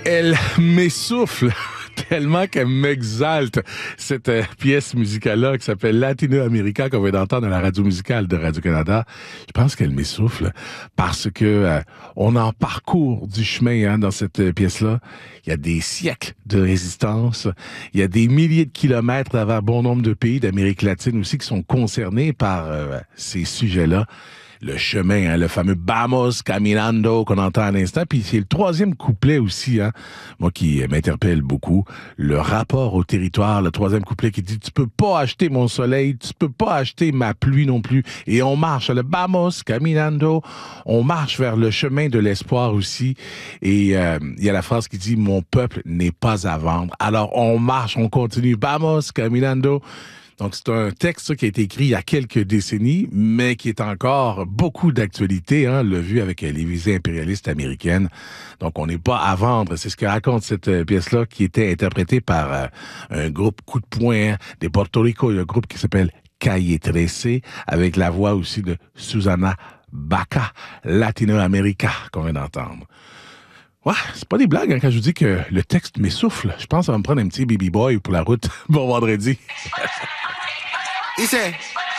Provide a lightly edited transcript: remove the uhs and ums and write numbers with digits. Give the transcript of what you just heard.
Elle m'essouffle tellement qu'elle m'exalte, cette pièce musicale-là qui s'appelle Latino America qu'on vient d'entendre à la radio musicale de Radio-Canada. Je pense qu'elle m'essouffle parce que on en parcourt du chemin dans cette pièce-là. Il y a des siècles de résistance. Il y a des milliers de kilomètres à travers bon nombre de pays d'Amérique latine aussi qui sont concernés par ces sujets-là. Le chemin, le fameux Vamos Caminando qu'on entend à l'instant. Puis c'est le troisième couplet aussi, moi qui m'interpelle beaucoup. Le rapport au territoire, le troisième couplet qui dit « Tu peux pas acheter mon soleil, tu peux pas acheter ma pluie non plus. » Et on marche, le Vamos Caminando, on marche vers le chemin de l'espoir aussi. Et il y a la phrase qui dit « Mon peuple n'est pas à vendre. » Alors on marche, on continue. Vamos Caminando. Donc, c'est un texte qui a été écrit il y a quelques décennies, mais qui est encore beaucoup d'actualité, on l'a vu avec les visées impérialistes américaines. Donc, on n'est pas à vendre. C'est ce que raconte cette pièce-là, qui était interprétée par un groupe coup de poing des Porto Rico. Il y a un groupe qui s'appelle Calle 13, avec la voix aussi de Susana Baca, Latino America, qu'on vient d'entendre. Ouais, c'est pas des blagues quand je vous dis que le texte m'essouffle. Je pense que ça va me prendre un petit baby boy pour la route. Bon vendredi. Dice,